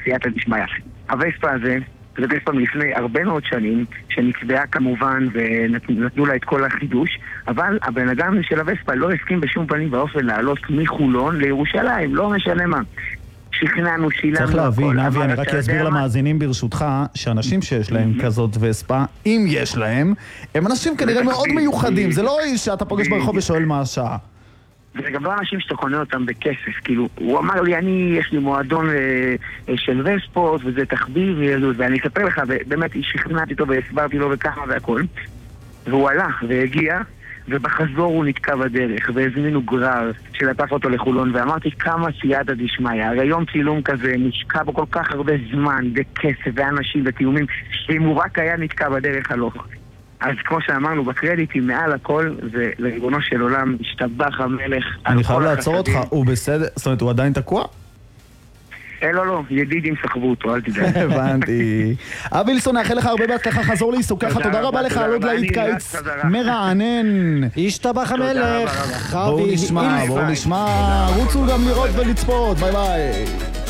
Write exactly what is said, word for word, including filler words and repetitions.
סייעתא דשמיא. הווספה הזה, זה וספה מלפני הרבה מאוד שנים, שנקבעה כמובן ונתנו לה את כל החידוש, אבל הבן אדם של הווספה לא הסכים בשום פנים ואופן לעלות מחולון לירושלים, לא משנה מה. שכנענו, שילמנו. צריך להבין, אבי, אני רק אסביר למאזינים ברשותך, שאנשים שיש להם כזאת וספה, אם יש להם, הם אנשים כנראה מאוד מיוחדים, זה לא איש שאתה פוגש ברחוב ושואל מה השעה. וזה גם לא אנשים שאתה קונה אותם בכסף, כאילו, הוא אמר לי, אני, יש לי מועדון אה, של וספות, וזה תחביב, ואני אספר לך, ובאמת, שכנעתי אותו והסברתי לו וכמה והכל, והוא הלך והגיע, ובחזור הוא נתקע בדרך, והזמינו גרר שלטף אותו לחולון, ואמרתי כמה סייעתא דשמיא, הרי יום צילום כזה נשקע בו כל כך הרבה זמן, וכסף, ואנשים, ותיאומים, שאם הוא רק היה נתקע בדרך הלוך. אז כמו שאמרנו בקרדיטים, מעל הכל, זה לריבונו של עולם, השתבח המלך. אני חייב לעצור אותך, הוא בסדר, זאת אומרת, הוא עדיין תקוע? אה, לא, לא, ידידים סחבו אותו, אל תדע. הבנתי. אבי וילסון, נאחל לך הרבה בהצלחה, חזור לעיסוקיך, תודה רבה לך, על עוד להיט קיץ מרענן. השתבח המלך. בואו נשמע, בואו נשמע, רוצו גם לראות ולצפות, ביי ביי.